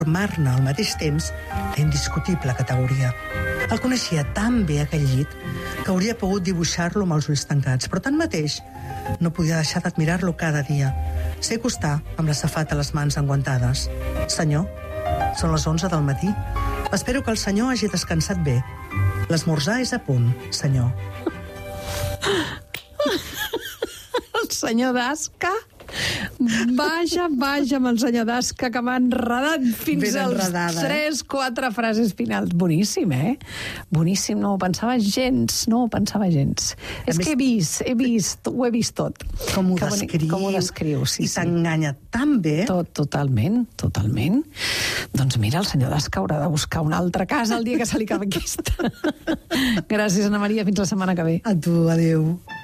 formar-ne al mateix temps d'indiscutible categoria. El coneixia tan bé aquell llit que hauria pogut dibuixar-lo amb els ulls tancats, però tanmateix no podia deixar d'admirar-lo cada dia. S'hi acostà amb la safata a les mans enguantades. Senyor, són les 11 del matí. Espero que el senyor hagi descansat bé. L'esmorzar és a punt, senyor. El senyor d'Asca? Vaja amb el senyor d'Asca, que m'ha enredat fins als 3-4 frases finals. Boníssim, Boníssim, no ho pensava gens, És que he vist tot. Com ho descriu, sí. I t'enganya tan bé. Totalment. Doncs mira, el senyor d'Asca haurà de buscar una altra casa el dia que se li acabi aquesta. Gràcies, Anna Maria, fins la setmana que ve. A tu, adéu.